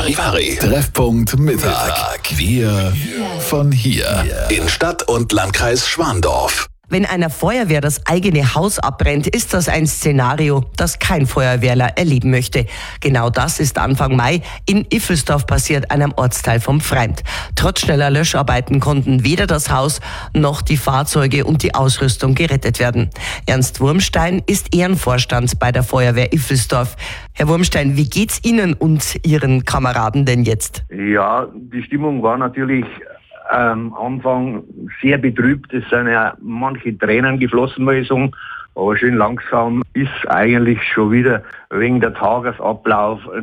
Charivari. Treffpunkt Mittag. Wir von hier. In Stadt und Landkreis Schwandorf. Wenn einer Feuerwehr das eigene Haus abbrennt, ist das ein Szenario, das kein Feuerwehrler erleben möchte. Genau das ist Anfang Mai in Iffelsdorf passiert, einem Ortsteil vom Pfreimd. Trotz schneller Löscharbeiten konnten weder das Haus noch die Fahrzeuge und die Ausrüstung gerettet werden. Ernst Wurmstein ist Ehrenvorstand bei der Feuerwehr Iffelsdorf. Herr Wurmstein, wie geht's Ihnen und Ihren Kameraden denn jetzt? Ja, die Stimmung war natürlich am Anfang sehr betrübt. Es sind ja manche Tränen geflossen, muss ich sagen. Aber schön langsam ist eigentlich schon wieder wegen der Tagesablauf